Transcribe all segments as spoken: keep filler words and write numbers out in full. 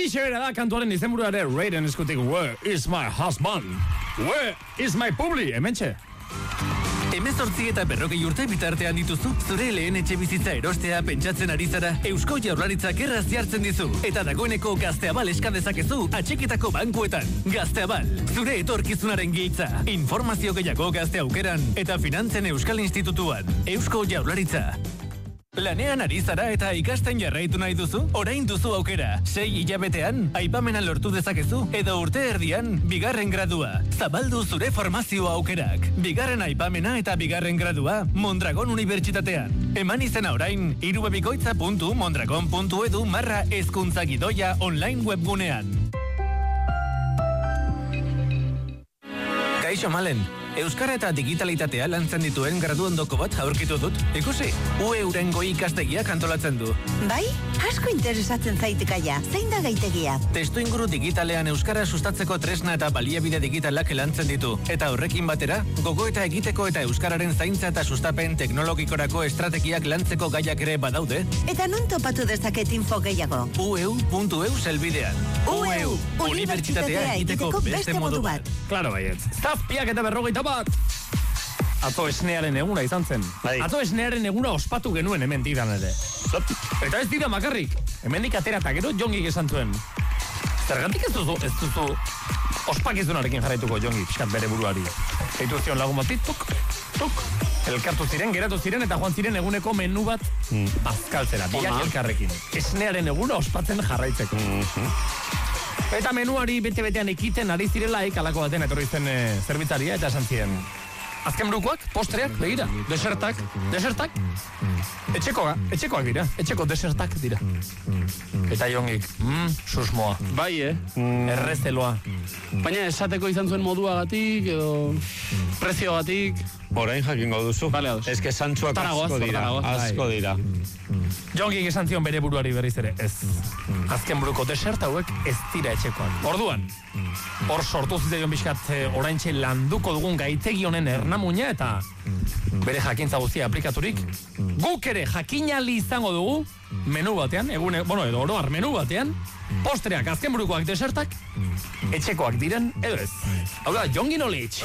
Horixe bera da kantuaren izenburua ere Raiden eskutik Where is my husband? Where is my publi? Hementxe. Hemezortzi eta berrogei urte bitartean dituzu, zure lehen etxe bizitza erostea pentsatzen ari zara, Eusko Jaurlaritzak erraz jartzen dizu. Eta dagoeneko Gazteabal eska dezakezu atxikitako bankuetan. Gazteabal, zure etorkizunaren giltza. Informazio gehiago Gazte Aukeran eta Finantzen Euskal Institutuan. Eusko Jaurlaritza. Lanean ari zara eta ikasten jarraitu nahi duzu? Orain duzu aukera. Sei hilabetean, aipamena lortu dezakezu, edo urte erdian, bigarren gradua. Zabaldu zure formazioa aukerak. Bigarren aipamena eta bigarren gradua, Mondragon Unibertsitatean. Eman izena orain, irubebikoitza puntu mondragon puntu edu marra hezkuntza gidoia online webgunean. Kaixo Malen, Euskara eta digitalitatea lantzen dituen graduondoko bat aurkitu dut. Ikusi, U E Urengo ikastegiak antolatzen du. Bai? Asko interesatzen zaitekaia. Zein da gaitegia? Testu inguru digitalean Euskara sustatzeko tresna eta baliabide digitalak lantzen ditu. Eta horrekin batera, gogoeta egiteko eta Euskararen zaintza eta sustapen teknologikorako estrategiak lantzeko gaiak ere badaude. Eta non topatu dezaket info gehiago? u e u puntu e u zelbidean. U E U, Unibertsitatea egiteko beste modu bat. Klaro baietz. Zazpiak eta berrogeita bat. Atzo esnearen eguna izan zen. Bai. Atzo esnearen eguna ospatu genuen hemen diran ere. Eta ez dira makarrik. Hemendik atera eta gero jongik esan zuen. Zergatik ez duzu, ez duzu ospakizunarekin jarraituko jongi, pixkat bere buruari. Eitu zion lagun batit, tuk, tuk. Elkartu ziren, geratu ziren eta joan ziren eguneko menu bat mm. bazkaltzera, biak elkarrekin. Esnearen eguna ospatzen jarraitzeko. Mm-hmm. Eta menuari bete-betean ekiten ari zirelaik alako baten etorri zen e, zerbitzaria eta esan ziren. Azken brukoak, postreak, begira, desertak, desertak, etxekoa, etxekoak dira, etxeko desertak dira. Eta jongik, mm, susmoa. Bai, eh? Mm. Errezeloa. Baina esateko izan zuen moduagatik edo prezioagatik. Orain jakingo duzu. Vale, ados. Ez que santzuak Taragoaz, asko dira, taragoaz. asko dira. Jongik esan zion bere buruari berriz ere, ez. Azken bruko desert hauek ez dira etxekoan. Orduan, hor sortu zitzaion bizkat oraintxe landuko dugun gaitegi honen ernamuina eta bere jakintza guztia aplikaturik, guk ere jakinali izango dugu menu batean, egune, bueno, edo oroar menu batean, postreak, azken burukoak desertak, etxekoak diren, edo ez. Hau da, Jongi Knowledge.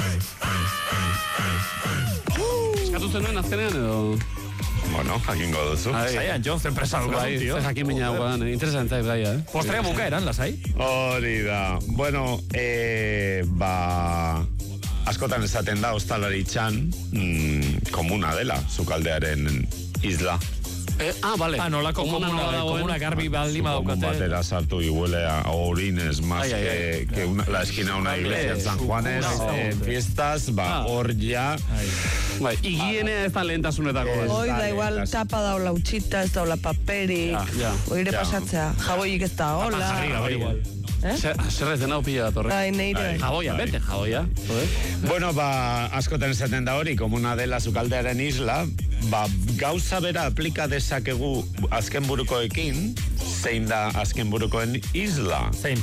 Eskatu zenuen azkenean edo... Bueno, jakingo duzu. Zaian, Jon, zen presa dugu, Bai, tio. zer jakin baina guan, interesantzak gaia, eh? Postrea bukaeran, lasai? Hori da. Bueno, eh, ba... askotan esaten da, ostalaritzan, mm, komuna dela, sukaldearen isla. Eh, ah, vale. Ah, nolako komuna, nola komuna, dagoen? komuna garbi baldima Komun daukate. batera sartu y huele a orines más Ai, ai, ai. que, que una, la esquina de una iglesia en San Juanes, Vale. en fiestas, ba, Ah. hor ja... Bai, higienea ez da lehentasunetako. Ez. eh? Hoi da, Dale, igual las- tapa daula utxita, ez daula paperik, Ja, ja. oire Ja. pasatzea, jaboik ez da, hola. Jarri gabe igual. Eh? Zer zer ez dena upila datorre. Bai, neire. Bai. Jaboia, Bai. bete, jaboia. Joder. Bueno, ba, askotan esaten da hori, komuna dela sukaldearen isla, ba, gauza bera aplika dezakegu azken burukoekin, zein da azken burukoen isla. Zein?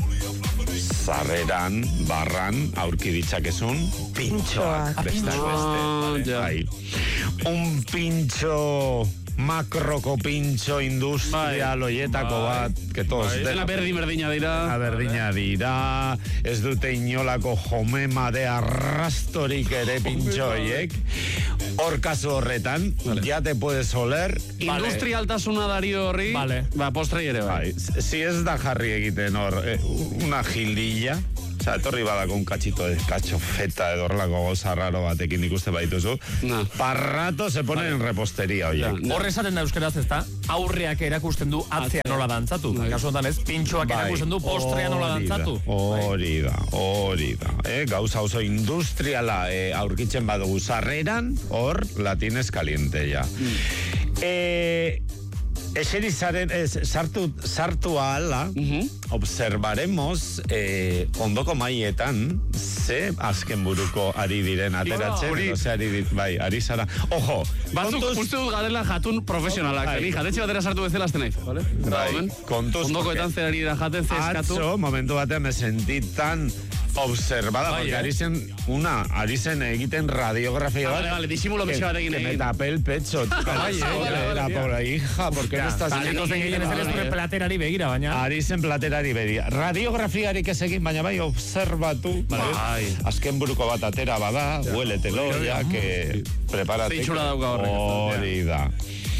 Zarreran, barran, aurki ditzakezun, pintxoak, Ah, besteak beste. Ah, vale? ja. Bai. Un pintxo, makroko pintxo industrial oietako bat, que todos... Dena berdin berdina dira. Berdina dira, ez dute inolako jomema de arrastorik ere pintxoiek. Hor kasu horretan, Vale. ya te puedes oler. Industrialtasuna dario horri, Vale. ba, postrei ere bai. Bai, si ez da jarri egiten hor, eh, una gildilla, oza, etorri badako un cachito de cachofeta edo horrelako goza raro batekin ikuste baituzu, Na. parrato se ponen en repostería, oie. Ja. Hor esaten da euskaraz ez da, aurreak erakusten du atzea nola dantzatu. Bai. Kasu honetan ez, pintxoak erakusten du postrea nola hori da, dantzatu. Hori da, hori da. Eh, gauza oso industriala eh, aurkitzen badugu sarreran, hor, latines caliente ja. Mm. Eh, Eserizaren, ez, sartu, sartu ahala, Mhm. observaremos eh, ondoko maietan ze azken buruko ari diren ateratzen, hori. edo ze ari dit, bai, ari zara. Ojo, Batzuk kontuz- uste dut garela jatun profesionalak. Bai. Ni jatetxe batera sartu bezala azten naiz, vale? Bai, kontuz, Ondokoetan zer ari da jaten ze eskatu. Atzo, momentu batean me sentí tan observada, Bai, porque eh? ari zen, una, ari zen egiten radiografia Vale, bat, vale, disimulo que, pixka batekin que me egin. tapé el pecho. Bai, eh, Joder, vale, la pobre hija, ¿por qué no estás Taliko zen gehien ez ere zure platerari begira, baina. Ari zen platerari beria. Radiografiarik ez egin, baina bai observatu. Bai. Azken buruko bat atera bada, hueletelo, ja, que prepárate. Zeitxura dauka horrek. Hori da.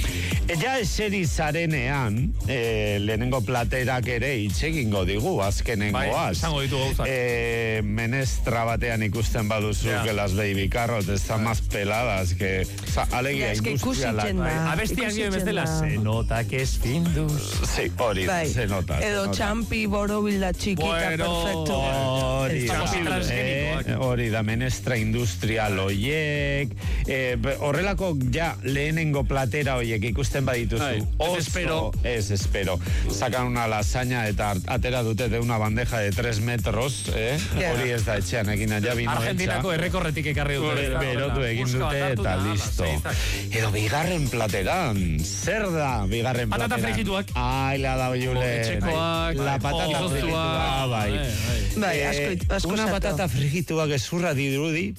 Ja eseri zarenean, eh, lehenengo platerak ere itxegingo digu, azkenengoaz. Bai, esango ditu gauzak. Eh, menestra batean ikusten baduzu, Ja. que las baby carrot están más peladas, que... Oza, alegia Ja, eske industrialak. ikusitzen da. Abestiak dio bezala, Ikusitzen da. se nota que es findus. Sí, hori, Bai. se nota. se Edo nota. txampi borobilda txikita, Bueno, perfecto. Hori da, Txampi transgenikoak. eh, hori da, menestra industrial oiek, eh, be- horrelako ja lehenengo platera oiek ikusten badituzu. Ai, oso, ez espero. Ez espero. Sakan una lasaña eta atera dute de una bandeja de tres metros, eh? Ja. Hori ez da etxean egin ja bino Argentinako errekorretik ekarri dute. Be- ez da, berotu horrela. egin Puska bat dute hartu eta da, ala, listo. seiztak. Edo bigarren plateran, zer da bigarren Patata plateran? frigituak. Ai, la da Julen. Etxekoak, La bai, patata jo, frigitua, bai. bai, bai. Bai, Eh, asko, asko una sartu. patata frigitua gezurra dirudi,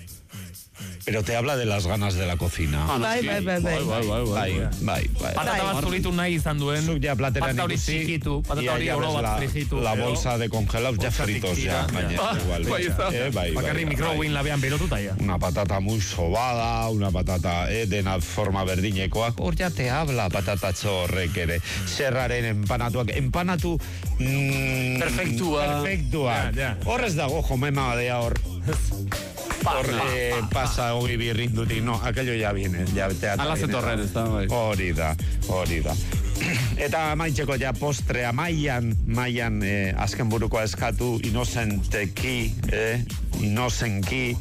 pero te habla de las ganas de la cocina. Ah, Bai, noski. bai, bai, bai. Bai, bai, bai. Bai, bai, bai. Patata Bai. bat zuritu nahi izan duen. Zuk ja plateran Patata hori ikusi, txikitu, patata ia hori ja oro ves bat la- frigitu. La gero, bolsa de congelados ya bolsatik fritos tira, ya, baina ja. igual. Bai, ez da. Eh, bai, Bakarrik bai, mikrowin bai. labean berotuta ja. Una patata muy sobada, una patata eh, dena forma berdinekoak. Hor ja te habla patatatxo horrek ere. Zerraren empanatuak. Empanatu... Mm, Perfektua. Perfektua. Ja, ja. Hor ez dago jomema badea hor. Hor eh, pasa hogi birrindutik. No, aquello ya viene. Ya te Ala zetorren, ez da, bai. Hori da, hori da. Eta amaitzeko ja postrea mailan, mailan eh, azken burukoa eskatu inozenteki, eh, inozenki,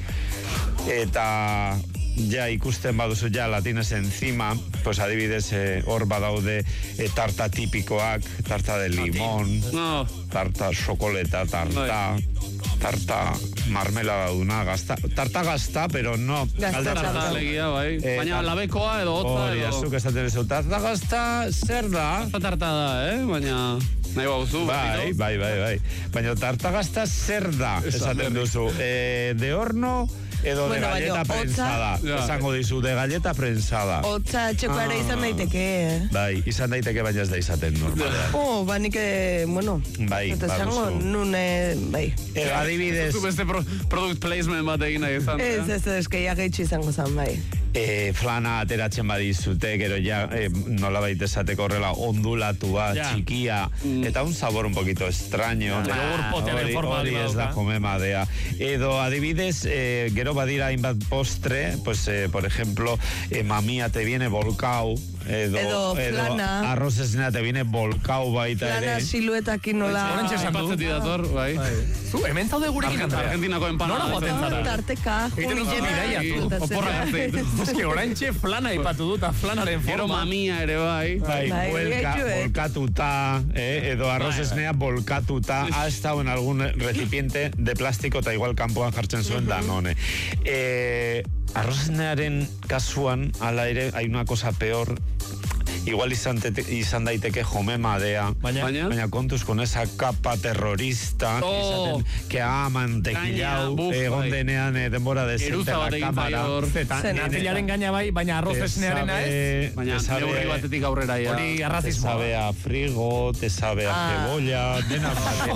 eta ja ikusten baduzu ja latinez enzima, pues adibidez eh, hor badaude eh, tarta tipikoak, tarta de limón, No, tarta xokoleta, tarta, tarta marmelada duna, gazta, tarta gazta, pero no, Gazta, alde tarta. tarta alegia, bai. Eh, Baina tar- labekoa edo hotza hori, edo... azuk esaten duzu, tarta gazta, zer da? Tarta tarta da, eh? Baina... Nahi bauzu. Bai, bai, bai, bai. Baina tarta gazta zer da, esaten duzu. Eh, de horno edo de Bueno, galleta baina, prensada. Ja. Esango dizu, de galleta prensada. Hotza etxekoare izan daiteke, eh? Bai, izan daiteke baina ez da izaten normalean. Oh, ba nik, eh, bueno, Bai, eta esango, baduzu. nun, eh, bai. Eh, adibidez, Zu beste pro, product placement bat egin nahi izan. Ez, ez, ez, keia gehitxu izango zen, bai. eh, flana ateratzen badizute, gero ja, eh, nolabait esateko horrela ondulatua, Ja. txikia, eta un sabor un poquito extraño. Ja, yogur potearen Hori- forma hori bat ez da dauka. jomemadea. Edo adibidez, eh, gero badira hainbat postre, pues, eh, por ejemplo, eh, mamia te viene volcau, edo, Edo flana. arroz esnea te viene volcau baita Lana ere. siluetakin nola... Horantxe esan du. Aipatzen dator, bai. Zu, hemen zaude gurekin, Argent- Andrea. Argentinako empanada. Nora joaten Ah, zara? tarteka, Egiten duzu junilena. bidaia, tu. Eta Oporra zer- hartzen ditu. Eske oraintxe flana aipatu dut, eta flanaren Gero forma. mamia ere bai. Bai, Bai, vuelka, gehitxu, eh. volkatuta, eh, edo arroz Bai, bai. esnea volkatuta, ha estado en algún recipiente de plástico eta igual kanpoan jartzen zuen Danone. Eh, arroz esnearen kasuan, ala ere, hay una cosa peor, igual izan, tete, izan daiteke jomemadea, Baina, Baina- baina kontuz con esa capa terrorista, Oh. izaten, que ha mantequillau, Gaina, buf, egon bai. denean eh, denbora de Eruza bat egin zaio hor. eta Zer, natilaren gaina bai, baina arroz Te esnearena ez. sabe- Baina te sabe- neurri batetik aurrera ja. Hori Te arrazismoa. sabe a frigo, te sabe a Ah. cebolla, dena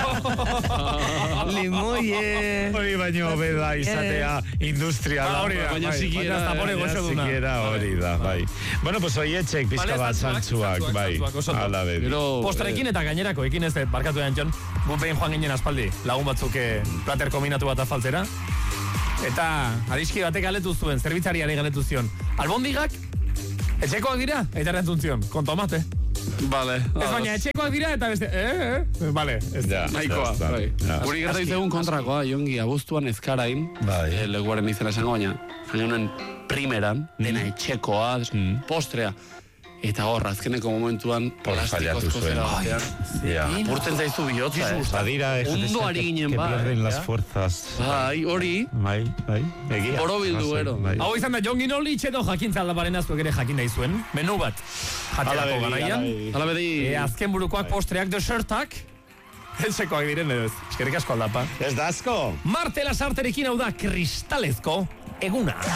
Limoie. Hori baino beda izatea industriala. Ah, hori da, Baina bai. sikiera, Baina zapore eh, goxo duna. Sikiera hori da, bai. Bueno, pues oietxek pizka Vale, bat zantzuak, zantzuak, zantzuak, bai. zantzuak, oso ondo. Ala bedi. Gero... Postrekin eta gainerako ekin ez, barkatu den, Jon. Gu behin joan ginen aspaldi, lagun batzuk eh, plater kombinatu bat afaltzera. Eta adiski batek galetu zuen, zerbitzariari galetu zion. Albondigak, etxekoak dira, eta erantzun zion, con tomate. Vale. Ez baina etxekoak dira, eta beste, eh, eh, vale. Ez, Ja, Nahikoa, ya está. bai. Ja. Guri gerta ditzegun kontrakoa, Jongi, abuztuan ezkarain, Bai. eh, leguaren izena esango, baina, genuen primeran, dena etxekoa, postrea, eta hor, azkeneko momentuan, fallatu plastikozko zuen. zera batean, Ja. apurtzen zaizu bihotza, eh? Badira, eh, Ondo que- ari ginen, que bai. pierden las fuerzas. Bai, hori, Bai, bai, egia. Borobildu Arrazoi, gero. bai. Hau izan da, Jon Ginolitz edo jakintza aldabaren aztuek ere jakin nahi zuen. Menu bat, Ala jaterako bedi, garaian. ala bedi. ala bedi, E, azken burukoak postreak, desertak, Etxekoak diren edo ez. Eskerrik asko aldapa. Ez da asko. Marte Lasarterekin hau da kristalezko eguna.